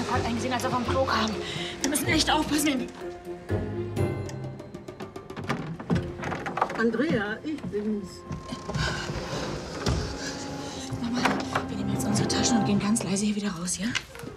hat einen gesehen, als er vom Klo kam. Wir müssen echt aufpassen. Andrea, ich bin's. Mama, wir nehmen jetzt unsere Taschen und gehen ganz leise hier wieder raus, ja?